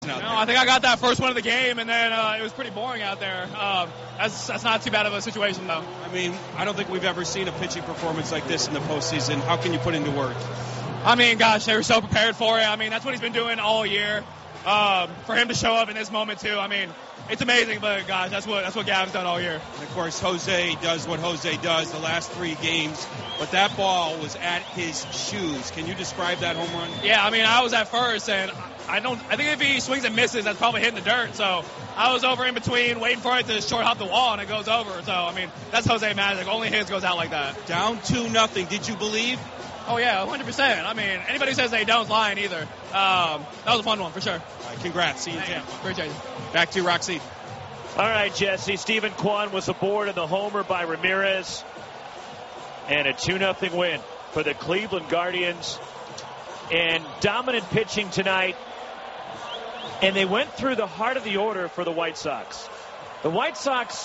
I think I got that first one of the game, and then it was pretty boring out there. That's not too bad of a situation, though. I mean, I don't think we've ever seen a pitching performance like this in the postseason. How can you put into words? I mean, gosh, they were so prepared for it. I mean, that's what he's been doing all year. For him to show up in this moment, too, I mean, it's amazing, but, gosh, that's what Gavin's done all year. And, of course, Jose does what Jose does the last 3 games, but that ball was at his shoes. Can you describe that home run? Yeah, I mean, I was at first, and I think if he swings and misses, that's probably hitting the dirt. So I was over in between waiting for it to short hop the wall, and it goes over. So, I mean, that's Jose magic. Only his goes out like that. Down 2-0. Did you believe? Oh, yeah, 100%. I mean, anybody who says they don't is lying either. That was a fun one, for sure. All right, congrats. See you in Tampa. Appreciate it. Back to you, Roxy. All right, Jesse. Stephen Kwan was aboard in the homer by Ramirez. And a 2-0 win for the Cleveland Guardians. And dominant pitching tonight. And they went through the heart of the order for the White Sox. The White Sox,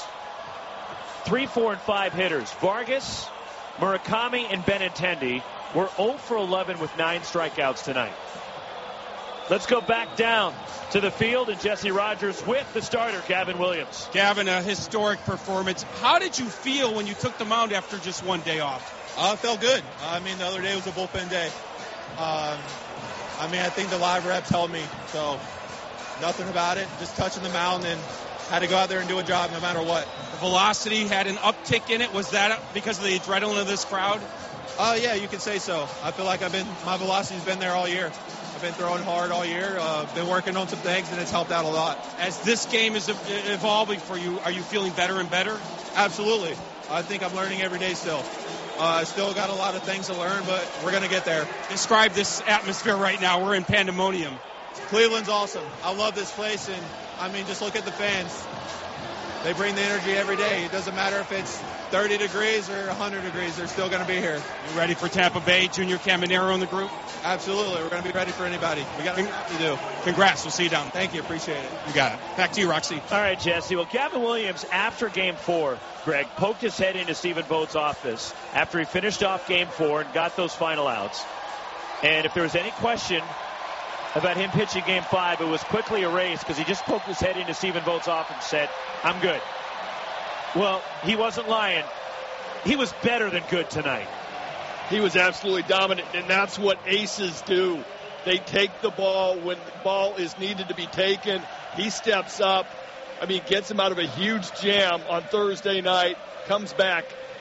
3, 4, and 5 hitters. Vargas, Murakami, and Benintendi were 0 for 11 with 9 strikeouts tonight. Let's go back down to the field, and Jesse Rogers with the starter, Gavin Williams. Gavin, a historic performance. How did you feel when you took the mound after just one day off? I felt good. I mean, the other day was a bullpen day. I think the live rep told me, so nothing about it. Just touching the mound and had to go out there and do a job no matter what. The velocity had an uptick in it. Was that because of the adrenaline of this crowd? Yeah, you could say so. I feel like my velocity's been there all year. I've been throwing hard all year. Been working on some things, and it's helped out a lot. As this game is evolving for you, are you feeling better and better? Absolutely. I think I'm learning every day still. I still got a lot of things to learn, but we're going to get there. Describe this atmosphere right now. We're in pandemonium. Cleveland's awesome. I love this place, and, just look at the fans. They bring the energy every day. It doesn't matter if it's 30 degrees or 100 degrees. They're still going to be here. You ready for Tampa Bay? Junior Caminero in the group? Absolutely. We're going to be ready for anybody. We got nothing to do. Congrats. We'll see you down. Thank you. Appreciate it. You got it. Back to you, Roxy. All right, Jesse. Well, Gavin Williams, after Game 4, Greg, poked his head into Stephen Vogt's office after he finished off Game 4 and got those final outs. And if there was any question about him pitching Game 5, it was quickly erased because he just poked his head into Stephen Vogt's office and said, I'm good. Well, he wasn't lying. He was better than good tonight. He was absolutely dominant, and that's what aces do. They take the ball when the ball is needed to be taken. He steps up. Gets him out of a huge jam on Thursday night, comes back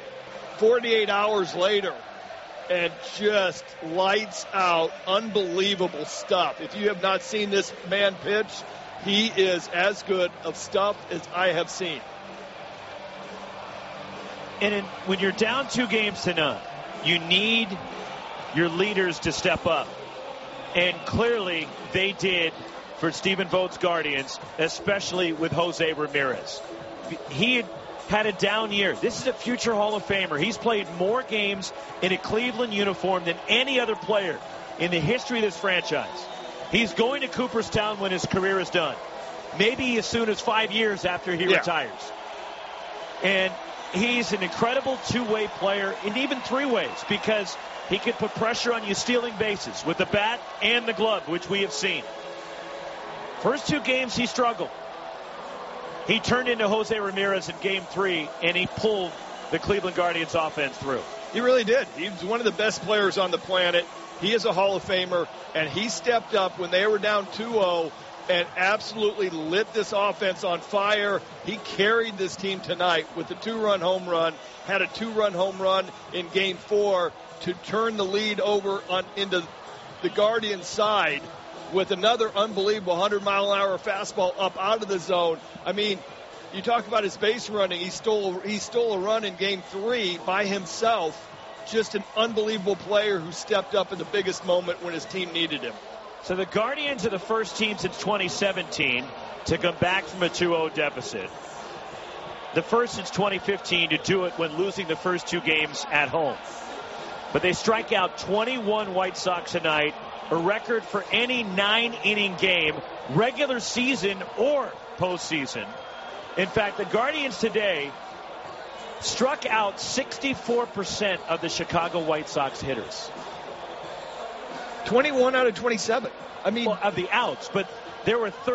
48 hours later, and just lights out. Unbelievable stuff. If you have not seen this man pitch, he is as good of stuff as I have seen. And when you're down 2 games to none, you need your leaders to step up. And clearly they did for Stephen Vogt's Guardians, especially with Jose Ramirez. He had a down year. This is a future Hall of Famer. He's played more games in a Cleveland uniform than any other player in the history of this franchise. He's going to Cooperstown when his career is done. Maybe as soon as 5 years after he retires. And he's an incredible 2-way player, and even 3 ways, because he can put pressure on you stealing bases with the bat and the glove, which we have seen. First 2 games he struggled. He turned into Jose Ramirez in Game 3, and he pulled the Cleveland Guardians offense through. He really did. He was one of the best players on the planet. He is a Hall of Famer, and he stepped up when they were down 2-0 and absolutely lit this offense on fire. He carried this team tonight with a 2-run home run, had a 2-run home run in Game 4 to turn the lead over into the Guardians' side with another unbelievable 100-mile-an-hour fastball up out of the zone. You talk about his base running. He stole a run in Game 3 by himself. Just an unbelievable player who stepped up in the biggest moment when his team needed him. So the Guardians are the first team since 2017 to come back from a 2-0 deficit. The first since 2015 to do it when losing the first 2 games at home. But they strike out 21 White Sox tonight, a record for any 9-inning game, regular season or postseason. In fact, the Guardians today struck out 64% of the Chicago White Sox hitters. 21 out of 27. Of the outs, but There were